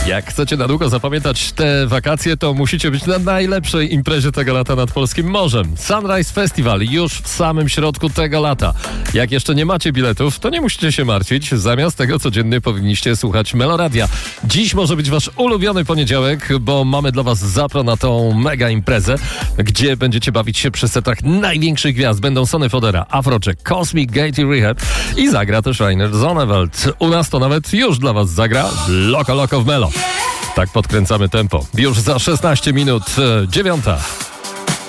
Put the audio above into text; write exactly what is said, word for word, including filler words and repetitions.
Jak chcecie na długo zapamiętać te wakacje, to musicie być na najlepszej imprezie tego lata nad polskim morzem. Sunrise Festival już w samym środku tego lata. Jak jeszcze nie macie biletów, to nie musicie się martwić. Zamiast tego codziennie powinniście słuchać Meloradia. Dziś może być wasz ulubiony poniedziałek, bo mamy dla was zapro na tą mega imprezę, gdzie będziecie bawić się przy setach największych gwiazd. Będą Sonny Fodera, Afrojack, Cosmic Gate i Rehab i zagra też Rainer Zonneveld. U nas to nawet już dla was zagra Loco Loco w Melo. Tak podkręcamy tempo. Już za szesnaście minut, dziewiąta.